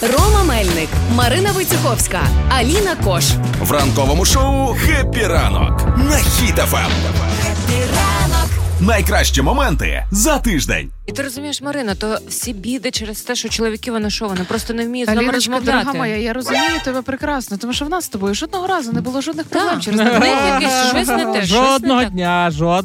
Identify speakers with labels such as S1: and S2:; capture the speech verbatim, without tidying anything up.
S1: Рома Мельник, Марина Войцеховська, Аліна Кош.
S2: В ранковому шоу «Хеппі ранок» на Хіт еф ем. Найкращі моменти за тиждень.
S3: І ти розумієш, Марина, то всі біди через те, що чоловіки вони що, вони просто не вміють з нами
S4: Аліночка,
S3: розмовляти.
S4: дорога моя, я розумію тебе прекрасно, тому що в нас з тобою жодного разу не було жодних проблем
S3: Так.
S4: через
S3: В них
S4: тебе.
S3: якесь щось не те, щось не
S5: Жодного
S3: так.
S5: дня, жодного.